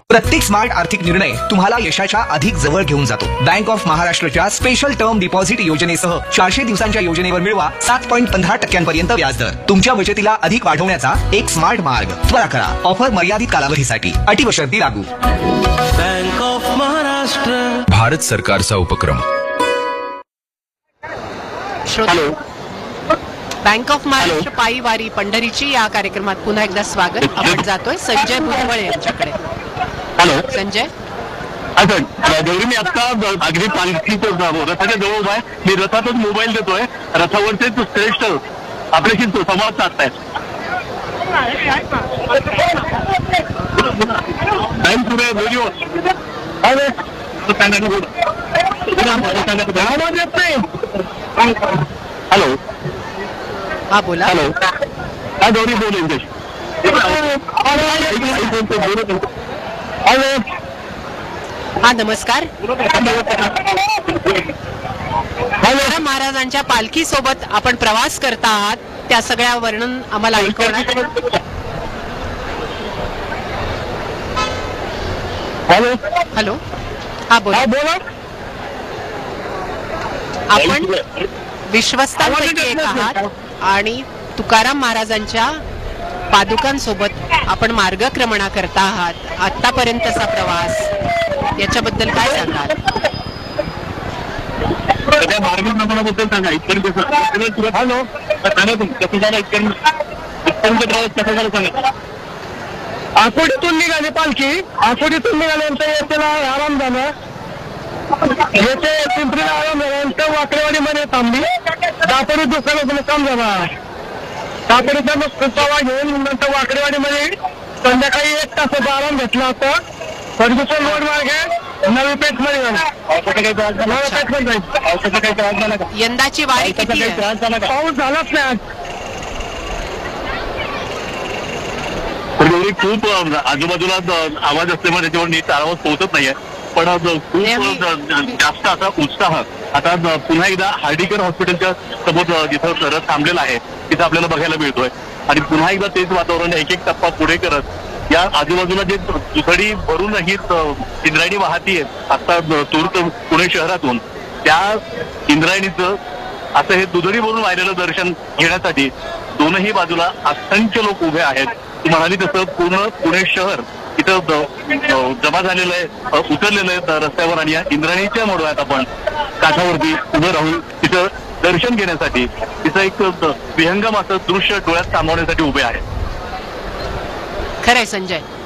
प्रत्येक स्मार्ट आर्थिक निर्णय तुम्हाला यशाच्या अधिक जवळ घेऊन जातो। बँक ऑफ महाराष्ट्रच्या स्पेशल टर्म डिपॉझिट योजनेसह 400 दिवसांच्या योजनेवर मिळवा 7.15% व्याजदर। तुमच्या बचतीला अधिक वाढवण्याचा एक स्मार्ट मार्ग। त्वरा करा, ऑफर मर्यादित कालावधीसाठी, अटी व शर्ती लागू। बँक ऑफ महाराष्ट्र, भारत सरकारचा उपक्रम। हॅलो, बँक ऑफ महाराष्ट्र पायी वारी पंढरीची या कार्यक्रमात पुन्हा एकदा स्वागत। आपण जातोय संजय भुजबळ यांच्याकडे। हॅलो संजय, गौरी, मी आता अगदी पालखीचं रथाच्या जवळ उभा आहे। मी रथातच मोबाईल देतोय, रथावरचे श्रेष्ठ आपल्याशी संवाद साधतायत। टाइम पुढे व्हिडिओ हॅलो, हा बोला। हॅलो, हा गौरी बोलेल। हॅलो, हा नमस्कार। महाराजांच्या पालखी सोबत आपण प्रवास करता आहात, त्या सगळ्या वर्णन आम्हाला ऐकवणार। हॅलो, हॅलो, हा बोला। आपण विश्वस्तांपैकी एक आहात आणि तुकाराम महाराजांच्या पादुकांसोबत आपण मार्गक्रमणा करता आहात। आतापर्यंतचा प्रवास याच्याबद्दल काय सांगाल? मार्गक्रमणाबद्दल सांगा। इथपर्यंत हॅलो सांगा, कसं झालं इथपर्यंत प्रवास कसा झाला सांगा। आकोडीतून निघाली पालखी, आकोडीतून निघाल्यानंतर येथेला आराम झाला, येथे पिंपरीला आराम झाल्यानंतर वाकडेवाडीमध्ये थांबली। दापोडी दुकानातून काम झाला, दापोडीचा मग प्रवाह घेऊन नंतर वाकडेवाडीमध्ये संध्याकाळी 1 तासाचा आराम घेतला होता। फर्ग्युसन रोड मार्गे नवी पेठ मध्ये झाला। यंदाची वारी किती आहे? पाऊस झालाच नाही। खूप आजूबाजूला आवाज असल्यामुळे त्याच्यावर नीट आवाज पोहोचत नाहीये, पण खूप जास्त असा उत्साह आता पुन्हा एकदा हार्डीकर हॉस्पिटलच्या समोर जिथं रथ थांबलेला आहे तिथं आपल्याला बघायला मिळतोय। आणि पुन्हा एकदा तेच वातावरण एक एक टप्पा पुढे करत या आजूबाजूला जे दुथडी भरून ही इंद्रायणी वाहतीये आता तूर्त पुणे शहरातून, त्या इंद्रायणीचं असं हे दुधडी भरून वाहिलेलं दर्शन घेण्यासाठी दोनही बाजूला असंख्य लोक उभे आहेत। ती म्हणाली तसं पूर्ण पुणे शहर इथं जमा झालेलं आहे, उतरलेलं आहे रस्त्यावर। आणि या इंद्रायणीच्या मोडव्यात आपण काठावरती उभं राहून तिथं दर्शन घेण्यासाठी, तिचं एक विहंगम असं दृश्य डोळ्यात सामावण्यासाठी उभे आहे। खरंय संजय।